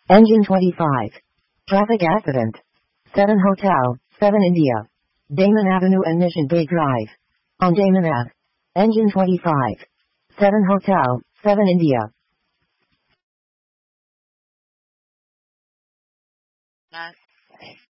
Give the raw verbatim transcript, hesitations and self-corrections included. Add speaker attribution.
Speaker 1: Engine twenty-five. Traffic accident. seven Hotel, seven India. Damon Avenue and Mission Bay Drive. On Damon Ave. Engine twenty-five. seven Hotel, seven India.
Speaker 2: Last